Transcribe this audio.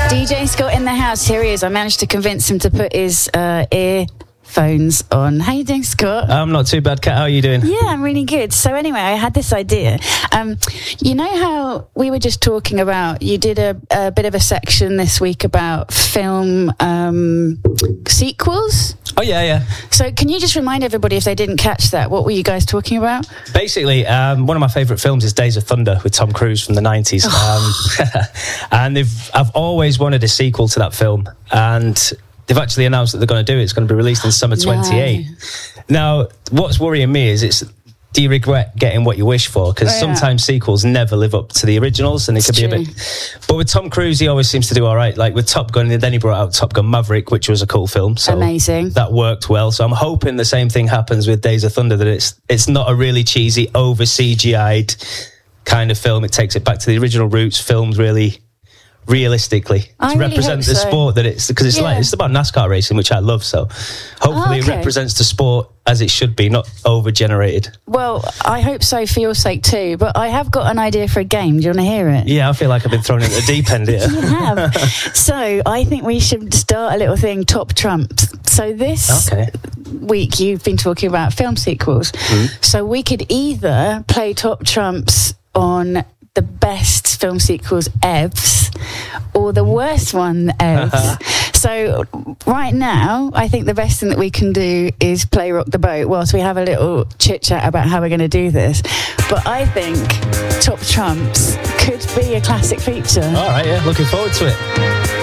DJ Scott in the house. Here he is. I managed to convince him to put his earphones on. How you doing, Scott? I'm not too bad, Kat. How are you doing? Yeah, I'm really good. So anyway, I had this idea. You know how we were just talking about, you did a bit of a section this week about film sequels? Oh, yeah. So can you just remind everybody, if they didn't catch that, what were you guys talking about? Basically, one of my favourite films is Days of Thunder with Tom Cruise from the 90s. And I've always wanted a sequel to that film. And they've actually announced that they're going to do it. It's going to be released in summer 28. Now, what's worrying me is do you regret getting what you wish for? Because sometimes sequels never live up to the originals, and it could be a bit. But with Tom Cruise, he always seems to do all right. Like with Top Gun, and then he brought out Top Gun Maverick, which was a cool film. So amazing. That worked well. So I'm hoping the same thing happens with Days of Thunder, that it's not a really cheesy, over CGI'd kind of film. It takes it back to the original roots, filmed really realistically to represent the sport that it's, because it's about NASCAR racing, which I love. So hopefully it represents the sport as it should be, not over generated. Well, I hope so for your sake too, but I have got an idea for a game. Do you want to hear it? Yeah, I feel like I've been thrown into the deep end here. You have. So I think we should start a little thing, Top Trumps. So this week you've been talking about film sequels. So we could either play Top Trumps on the best film sequels evs or the worst one evs. So right now I think the best thing that we can do is play Rock the Boat whilst we have a little chit chat about how we're going to do this. But I think Top Trumps could be a classic feature. All right, yeah, looking forward to it.